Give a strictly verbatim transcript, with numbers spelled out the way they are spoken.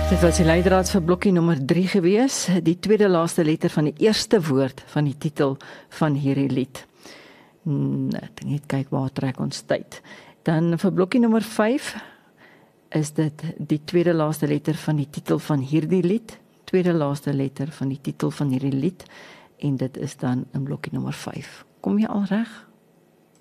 Dit was die leidraad vir blokkie nommer drie gewees, die tweede laaste letter van die eerste woord van die titel van hierdie lied. Ek net kyk waar trek ons tyd. Dan vir blokkie nommer vyf is dit die tweede laaste letter van die titel van hierdie lied, tweede laaste letter van die titel van hierdie lied, en dit is dan in blokkie nommer vyf. Kom jy al reg?